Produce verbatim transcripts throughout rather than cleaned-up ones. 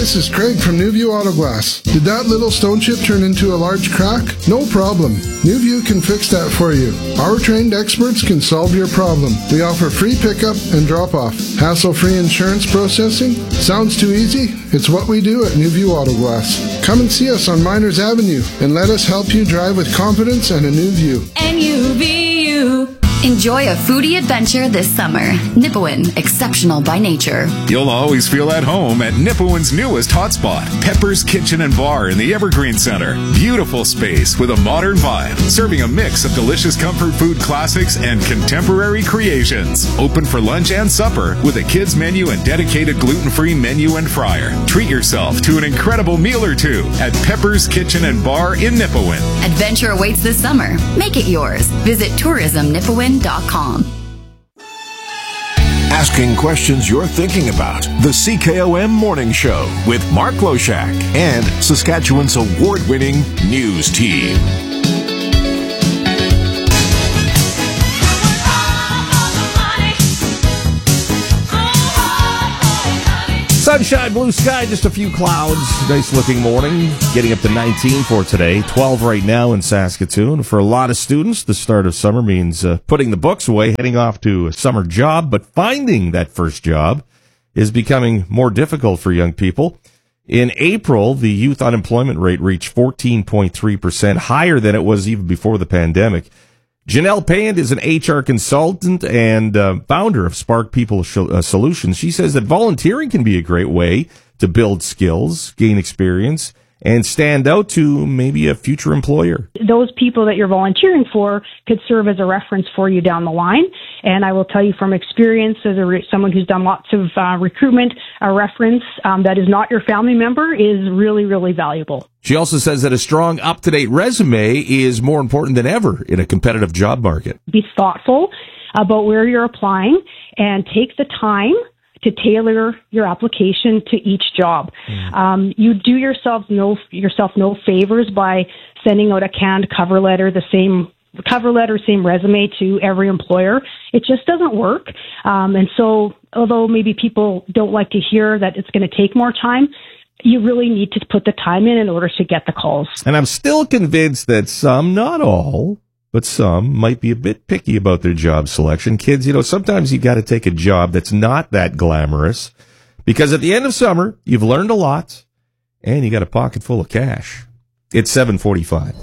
this is Craig from Newview Auto Glass. Did that little stone chip turn into a large crack? No problem. Newview can fix that for you. Our trained experts can solve your problem. We offer free pickup and drop-off. Hassle-free insurance processing? Sounds too easy? It's what we do at Newview Auto Glass. Come and see us on Miners Avenue and let us help you drive with confidence and a new view. N U V U. Enjoy a foodie adventure this summer. Nipawin, exceptional by nature. You'll always feel at home at Nipawin's newest hotspot, Pepper's Kitchen and Bar in the Evergreen Center. Beautiful space with a modern vibe, serving a mix of delicious comfort food classics and contemporary creations. Open for lunch and supper with a kids menu and dedicated gluten-free menu and fryer. Treat yourself to an incredible meal or two at Pepper's Kitchen and Bar in Nipawin. Adventure awaits this summer. Make it yours. Visit tourism nipawin dot com. Asking questions you're thinking about. The C K O M Morning Show with Mark Loshak and Saskatchewan's award-winning news team. Sunshine, blue sky, just a few clouds. Nice looking morning. Getting up to nineteen for today. twelve right now in Saskatoon. For a lot of students, the start of summer means uh, putting the books away, heading off to a summer job. But finding that first job is becoming more difficult for young people. In April, the youth unemployment rate reached fourteen point three percent, higher than it was even before the pandemic. Janelle Payand is an H R consultant and uh, founder of Spark People Sh- uh, Solutions. She says that volunteering can be a great way to build skills, gain experience, and stand out to maybe a future employer. Those people that you're volunteering for could serve as a reference for you down the line. And I will tell you from experience, as a re- someone who's done lots of uh, recruitment, a reference um, that is not your family member is really, really valuable. She also says that a strong, up-to-date resume is more important than ever in a competitive job market. Be thoughtful about where you're applying and take the time to tailor your application to each job. Mm. Um, you do yourself no yourself no favors by sending out a canned cover letter, the same cover letter, same resume to every employer. It just doesn't work. Um, and so, although maybe people don't like to hear that it's going to take more time, you really need to put the time in in order to get the calls. And I'm still convinced that some, not all, but some might be a bit picky about their job selection. Kids, you know, sometimes you got to take a job that's not that glamorous because at the end of summer, you've learned a lot and you got a pocket full of cash. It's seven forty-five.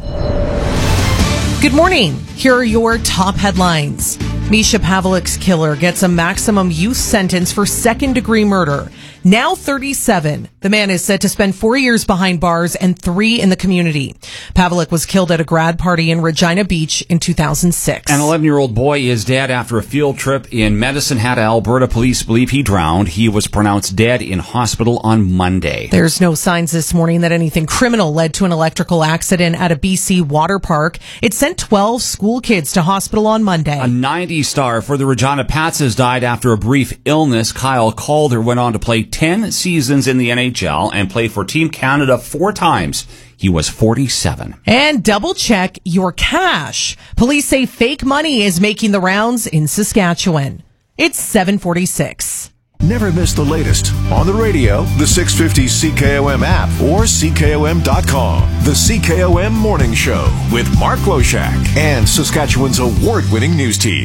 Good morning. Here are your top headlines. Misha Pavlik's killer gets a maximum youth sentence for second-degree murder. Now thirty-seven, the man is set to spend four years behind bars and three in the community. Pavlik was killed at a grad party in Regina Beach in two thousand six. An eleven-year-old boy is dead after a field trip in Medicine Hat, Alberta. Police believe he drowned. He was pronounced dead in hospital on Monday. There's no signs this morning that anything criminal led to an electrical accident at a B C water park. It sent twelve school kids to hospital on Monday. A nineties star for the Regina Pats has died after a brief illness. Kyle Calder went on to play ten seasons in the N H L and play for Team Canada four times. He was forty-seven. And double check your cash. Police say fake money is making the rounds in Saskatchewan. It's seven forty-six. Never miss the latest on the radio, the six fifty C K O M app, or C K O M dot com. The C K O M Morning Show with Mark Loshak and Saskatchewan's award-winning news team.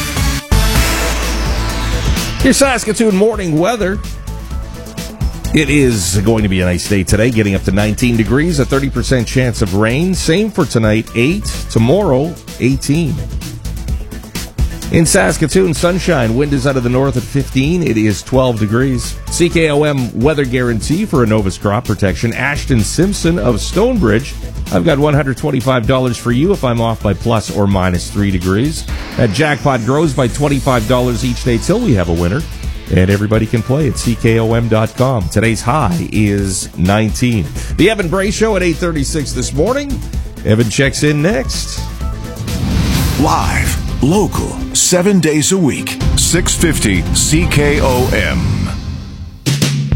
Your Saskatoon morning weather. It is going to be a nice day today, getting up to nineteen degrees, a thirty percent chance of rain. Same for tonight, eight. Tomorrow, eighteen. In Saskatoon, sunshine. Wind is out of the north at fifteen. It is twelve degrees. C K O M weather guarantee for Innovus crop protection. Ashton Simpson of Stonebridge. I've got one hundred twenty-five dollars for you if I'm off by plus or minus three degrees. That jackpot grows by twenty-five dollars each day till we have a winner. And everybody can play at C K O M dot com. Today's high is nineteen. The Evan Bray Show at eight thirty-six this morning. Evan checks in next. Live, local, seven days a week, six fifty C K O M.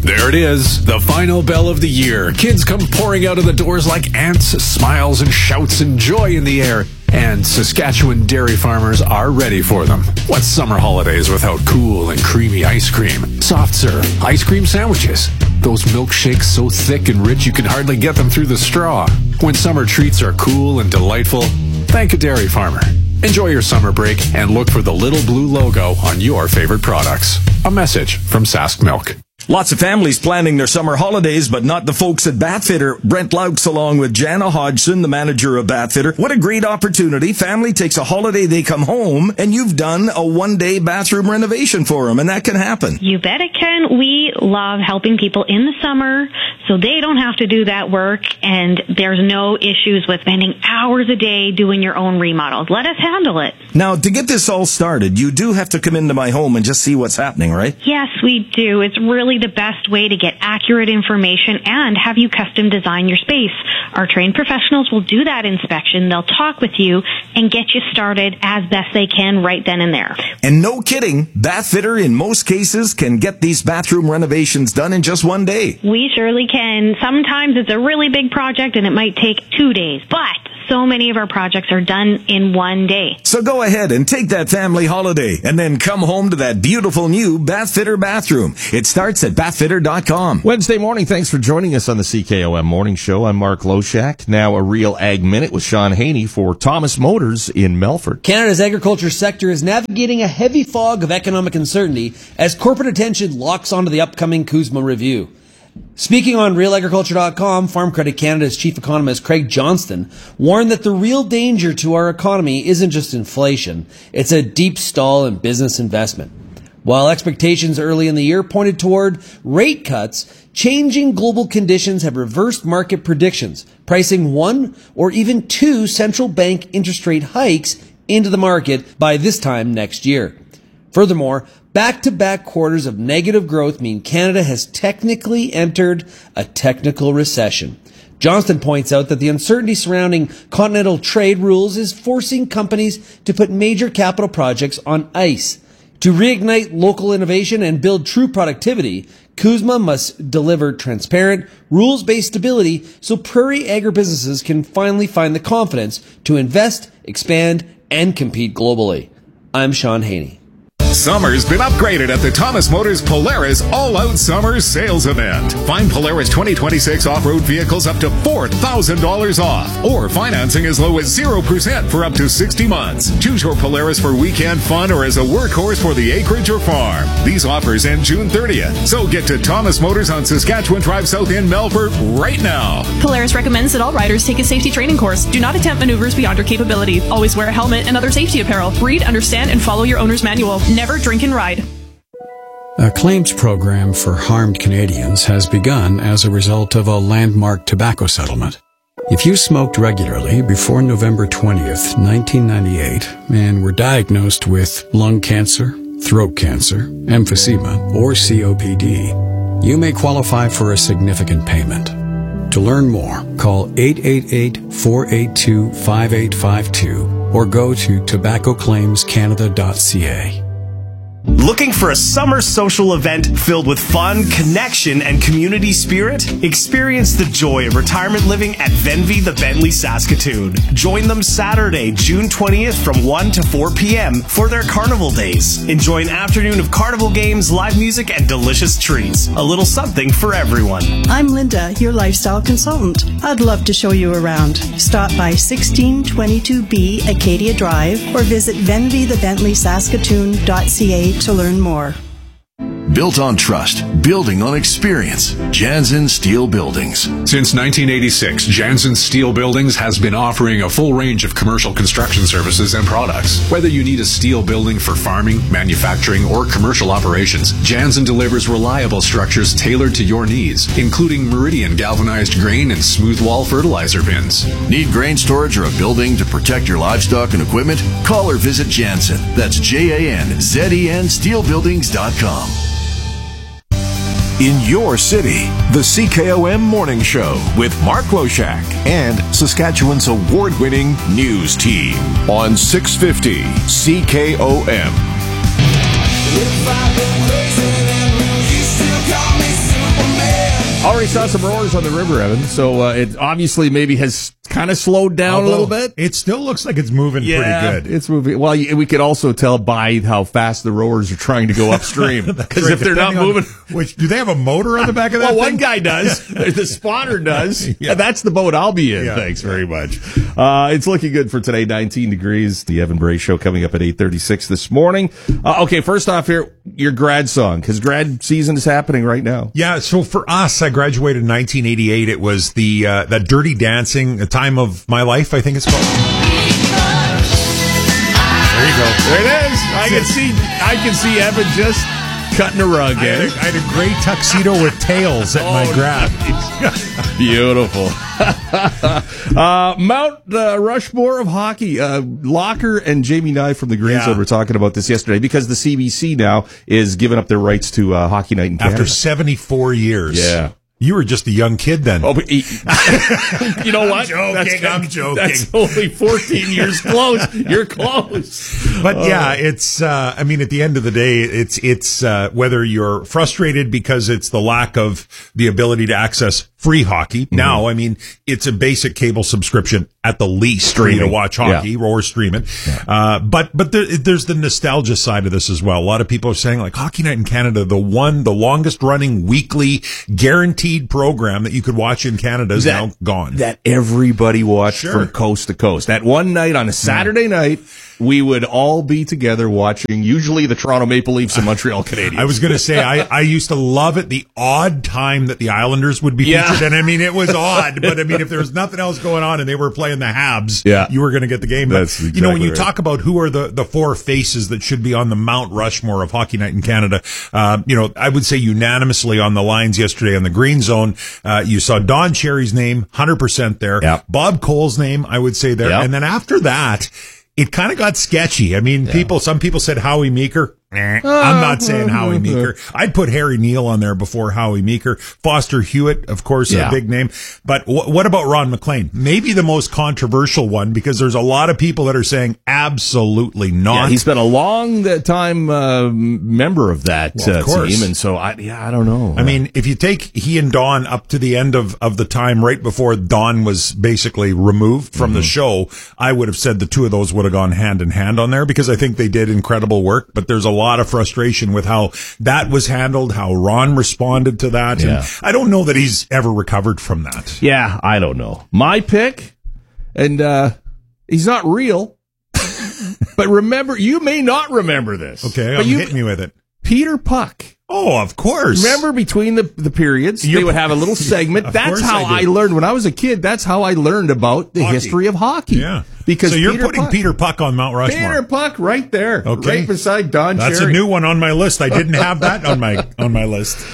There it is, the final bell of the year. Kids come pouring out of the doors like ants, smiles and shouts and joy in the air. And Saskatchewan dairy farmers are ready for them. What's summer holidays without cool and creamy ice cream, soft serve, ice cream sandwiches, those milkshakes so thick and rich you can hardly get them through the straw? When summer treats are cool and delightful, thank a dairy farmer. Enjoy your summer break and look for the little blue logo on your favorite products. A message from Sask Milk. Lots of families planning their summer holidays, but not the folks at Bathfitter. Brent Laux along with Jana Hodgson, the manager of Bathfitter. What a great opportunity. Family takes a holiday, they come home, and you've done a one-day bathroom renovation for them, and that can happen. You bet it can. We love helping people in the summer so they don't have to do that work, and there's no issues with spending hours a day doing your own remodels. Let us handle it. Now, to get this all started, you do have to come into my home and just see what's happening, right? Yes, we do. It's really the best way to get accurate information and have you custom design your space. Our trained professionals will do that inspection. They'll talk with you and get you started as best they can right then and there. And no kidding, Bathfitter in most cases can get these bathroom renovations done in just one day. We surely can. Sometimes it's a really big project and it might take two days, but so many of our projects are done in one day. So go ahead and take that family holiday and then come home to that beautiful new Bathfitter bathroom. It starts at bathfitter dot com. Wednesday morning, thanks for joining us on the C K O M Morning Show. I'm Mark Loshak. Now a Real Ag Minute with Sean Haney for Thomas Motors in Melfort. Canada's agriculture sector is navigating a heavy fog of economic uncertainty as corporate attention locks onto the upcoming CUSMA review. Speaking on real agriculture dot com, Farm Credit Canada's chief economist Craig Johnston warned that the real danger to our economy isn't just inflation, it's a deep stall in business investment. While expectations early in the year pointed toward rate cuts, changing global conditions have reversed market predictions, pricing one or even two central bank interest rate hikes into the market by this time next year. Furthermore, back-to-back quarters of negative growth mean Canada has technically entered a technical recession. Johnston points out that the uncertainty surrounding continental trade rules is forcing companies to put major capital projects on ice. To reignite local innovation and build true productivity, CUSMA must deliver transparent, rules-based stability so prairie agribusinesses can finally find the confidence to invest, expand, and compete globally. I'm Sean Haney. Summer's been upgraded at the Thomas Motors Polaris All-Out Summer Sales Event. Find Polaris twenty twenty-six off-road vehicles up to four thousand dollars off, or financing as low as zero percent for up to sixty months. Choose your Polaris for weekend fun or as a workhorse for the acreage or farm. These offers end June thirtieth, so get to Thomas Motors on Saskatchewan Drive South in Melfort right now. Polaris recommends that all riders take a safety training course. Do not attempt maneuvers beyond your capability. Always wear a helmet and other safety apparel. Read, understand, and follow your owner's manual. Never drink and ride. A claims program for harmed Canadians has begun as a result of a landmark tobacco settlement. If you smoked regularly before November twentieth, nineteen ninety-eight, and were diagnosed with lung cancer, throat cancer, emphysema, or C O P D, you may qualify for a significant payment. To learn more, call eight eight eight, four eight two, five eight five two or go to tobacco claims canada dot c a. Looking for a summer social event filled with fun, connection, and community spirit? Experience the joy of retirement living at Venvy the Bentley Saskatoon. Join them Saturday, June twentieth from one to four p.m. for their carnival days. Enjoy an afternoon of carnival games, live music, and delicious treats. A little something for everyone. I'm Linda, your lifestyle consultant. I'd love to show you around. Stop by sixteen twenty-two B Acadia Drive or visit venvy the bentley saskatoon dot c a to learn more. Built on trust, building on experience. Jansen Steel Buildings. Since nineteen eighty-six, Jansen Steel Buildings has been offering a full range of commercial construction services and products. Whether you need a steel building for farming, manufacturing, or commercial operations, Jansen delivers reliable structures tailored to your needs, including Meridian galvanized grain and smooth wall fertilizer bins. Need grain storage or a building to protect your livestock and equipment? Call or visit Jansen. That's J A N Z E N steel buildings dot com. In your city, the C K O M Morning Show with Mark Loshak and Saskatchewan's award-winning news team on six fifty C K O M. If I've been crazy, then will you still call me super? Already saw some roars on the river, Evan. So uh, it obviously maybe has kind of slowed down Although, a little bit. It still looks like it's moving Yeah, pretty good. it's moving. Well, y- we could also tell by how fast the rowers are trying to go upstream. Because right, if they're not depending on moving, which do they have a motor on the back of that? well, one thing? guy does. The spotter does. Yeah. That's the boat I'll be in. Yeah. Thanks very much. Uh, it's looking good for today. nineteen degrees. The Evan Bray Show coming up at eight thirty-six this morning. Uh, okay, first off here, your grad song, because grad season is happening right now. Yeah, so for us, I graduated in nineteen eighty-eight. It was the uh, that Dirty Dancing, A Time of My Life, I think it's called. There you go. There it is. I can see. I can see Evan just cutting a rug. I had a, I had a gray tuxedo with tails at Oh, my grad. Nice. Beautiful. uh, Mount uh, Rushmore of hockey. Uh, Locker and Jamie Nye from the Green Yeah. Zone were talking about this yesterday because the C B C now is giving up their rights to uh, Hockey Night in Canada. After seventy-four years. Yeah. You were just a young kid then. Oh, but he, you know what? I'm joking, That's, I'm joking. That's only fourteen years close. You're close. But Uh, yeah, it's, uh, I mean, at the end of the day, it's, it's, uh, whether you're frustrated because it's the lack of the ability to access free hockey. Mm-hmm. Now, I mean, it's a basic cable subscription at the least for you to Streaming. watch hockey Yeah. or stream it. Uh, but, but there, there's the nostalgia side of this as well. A lot of people are saying like Hockey Night in Canada, the one, the longest running weekly guaranteed program that you could watch in Canada is That- now gone. That everybody watched Sure. from coast to coast. That one night on a Saturday night, we would all be together watching usually the Toronto Maple Leafs and Montreal Canadiens. I was going to say, I, I used to love it, the odd time that the Islanders would be Yeah. featured. And I mean, it was odd, but I mean, if there was nothing else going on and they were playing the Habs, Yeah. you were going to get the game. But, That's you know, when exactly you right. talk about who are the, the four faces that should be on the Mount Rushmore of Hockey Night in Canada, uh, you know, I would say unanimously on the lines yesterday on the Green Zone, uh, you saw Don Cherry's name, one hundred percent there. Yep. Bob Cole's name, I would say there. Yep. And then after that, it kind of got sketchy. I mean, people, some people said Howie Meeker. Eh, I'm not saying Howie Meeker. I'd put Harry Neal on there before Howie Meeker. Foster Hewitt, of course, Yeah. a big name. But wh- what about Ron McLean? Maybe the most controversial one because there's a lot of people that are saying absolutely not. Yeah, he's been a long uh, time uh, member of that Well, of uh, course. team, and so I, yeah, I don't know. I mean, if you take he and Don up to the end of, of the time right before Don was basically removed from Mm-hmm. the show, I would have said the two of those would have gone hand in hand on there because I think they did incredible work, but there's a lot of frustration with how that was handled, how Ron responded to that. Yeah. And I don't know that he's ever recovered from that. yeah, I don't know. My pick, and uh, he's not real, but remember, you may not remember this. Okay, but um, you, hit me with it. Peter Puck. Oh, of course. Remember between the the periods, You're- they would have a little segment. Of That's course how I I, do. learned when I was a kid. That's how I learned about the Hockey. history of hockey. Yeah. because so you're Peter putting Puck, Peter Puck on Mount Rushmore. Peter Puck right there, Okay. right beside Don That's Cherry. a new one on my list. I didn't have that on my on my list.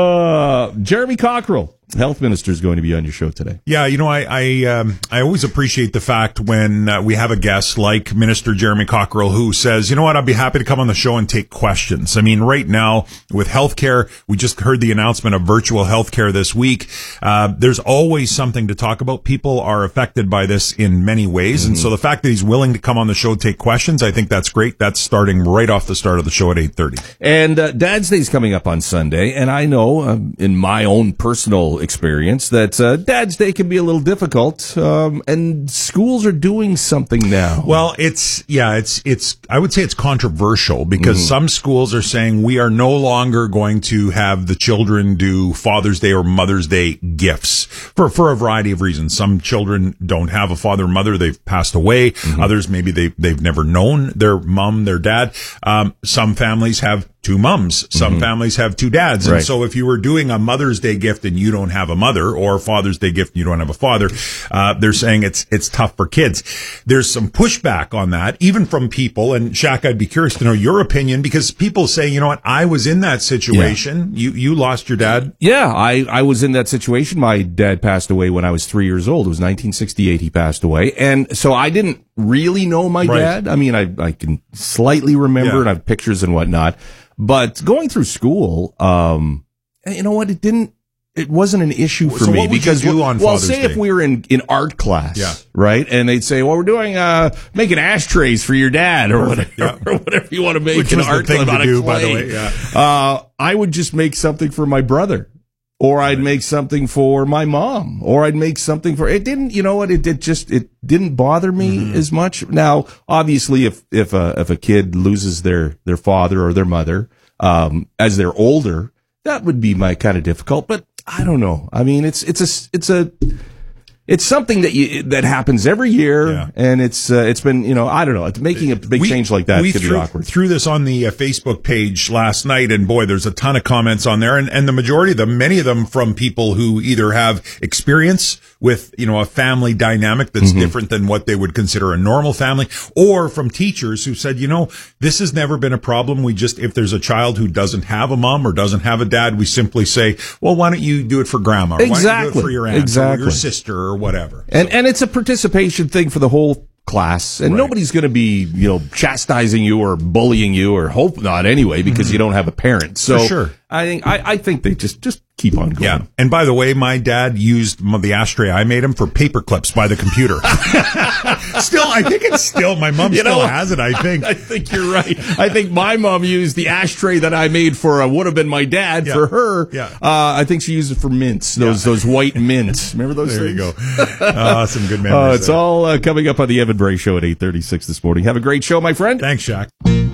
Uh, Jeremy Cockrell, health minister, is going to be on your show today. Yeah, you know, I I, um, I always appreciate the fact when uh, we have a guest like Minister Jeremy Cockrell who says, you know what, I'd be happy to come on the show and take questions. I mean, right now with healthcare, we just heard the announcement of virtual healthcare this week. Uh, there's always something to talk about. People are affected by this in many ways, Mm-hmm. and so the fact that he's willing to come on the show take questions, I think that's great. That's starting right off the start of the show at eight thirty. And uh, Dad's Day is coming up on Sunday, and I know um, in my own personal experience that uh, Dad's Day can be a little difficult, um, and schools are doing something now. Well, it's, yeah, it's, it's, I would say it's controversial because Mhm. some schools are saying we are no longer going to have the children do Father's Day or Mother's Day gifts for, for a variety of reasons. Some children don't have a father or mother. They've passed away. Others, maybe they, they've never known their mom, their dad. Um, some families have two mums. Some families have two dads. And Right. so if you were doing a Mother's Day gift and you don't have a mother, or Father's Day gift and you don't have a father, uh, they're saying it's, it's tough for kids. There's some pushback on that, even from people. And Shaq, I'd be curious to know your opinion because people say, you know what, I was in that situation. You, you lost your dad. Yeah, I, I was in that situation. My dad passed away when I was three years old. It was nineteen sixty-eight he passed away. And so I didn't really know my Right. dad. I mean, I, I can slightly remember Yeah. and I have pictures and whatnot. But going through school, um, you know what, it didn't, it wasn't an issue for So me what would you because, do on well, Father's say Day? if we were in, in art class, Yeah. right? And they'd say, well, we're doing, uh, making ashtrays for your dad or whatever, yeah. or whatever you want to make Which in was the art thing class to out of do, by the clay. way, yeah. Uh, I would just make something for my brother. or I'd make something for my mom, or I'd make something for, it didn't, you know what, it did just, it didn't bother me mm-hmm. as much. Now, obviously, if, if a, if a kid loses their, their father or their mother, um, as they're older, that would be my kind of difficult, but I don't know. I mean, it's, it's a, it's a, It's something that you, that happens every year, yeah. and it's uh, it's been, you know, I don't know, it's making a big we, change like that we could threw, be awkward. threw this on the uh, Facebook page last night, and boy, there's a ton of comments on there, and, and the majority of them, many of them from people who either have experience with, you know, a family dynamic that's mm-hmm. different than what they would consider a normal family, or from teachers who said, you know, this has never been a problem. We just, if there's a child who doesn't have a mom or doesn't have a dad, we simply say, well, why don't you do it for grandma? Or exactly. why don't you do it for your aunt exactly. or your sister or whatever? And, and it's a participation thing for the whole class, and right. nobody's going to be, you know, chastising you or bullying you, or hope not anyway, because mm-hmm. you don't have a parent. So for sure. I think I, I think they just just keep on going. Yeah. And by the way, my dad used the ashtray I made him for paper clips by the computer. Still, I think it's still, my mom you still know, has it, I think. I think you're right. I think my mom used the ashtray that I made for, uh, would have been my dad, yeah. for her. Yeah. Uh, I think she used it for mints, those yeah. those white mints. Remember those there things? There you go. Uh, some good memories. Uh, it's there. all uh, coming up on the Evan Bray Show at eight thirty-six this morning. Have a great show, my friend. Thanks, Shaq.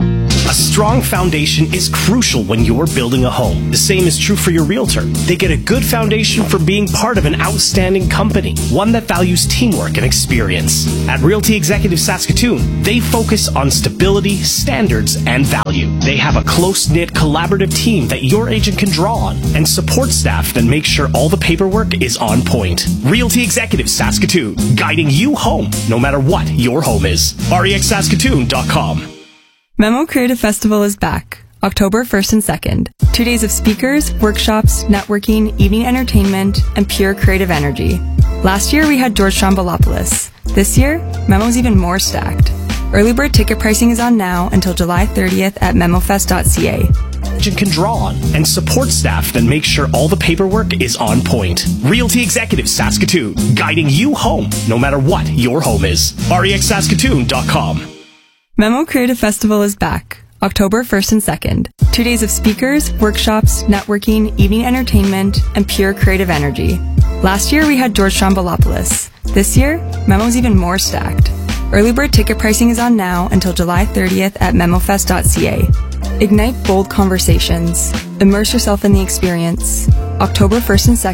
A strong foundation is crucial when you're building a home. The same is true for your realtor. They get a good foundation for being part of an outstanding company, one that values teamwork and experience. At Realty Executive Saskatoon, they focus on stability, standards, and value. They have a close-knit, collaborative team that your agent can draw on, and support staff that make sure all the paperwork is on point. Realty Executive Saskatoon, guiding you home, no matter what your home is. R E X Saskatoon dot com. Memo Creative Festival is back, October first and second. Two days of speakers, workshops, networking, evening entertainment, and pure creative energy. Last year we had George Stroumboulopoulos. This year, Memo's even more stacked. Early bird ticket pricing is on now until July thirtieth at memofest dot c a. Agent can draw on, and support staff that make sure all the paperwork is on point. Realty Executive Saskatoon, guiding you home, no matter what your home is. R E X Saskatoon dot com. Memo Creative Festival is back, October first and second. Two days of speakers, workshops, networking, evening entertainment, and pure creative energy. Last year we had George Stroumboulopoulos. This year, Memo's even more stacked. Early bird ticket pricing is on now until July thirtieth at memofest dot c a. Ignite bold conversations. Immerse yourself in the experience. October first and second.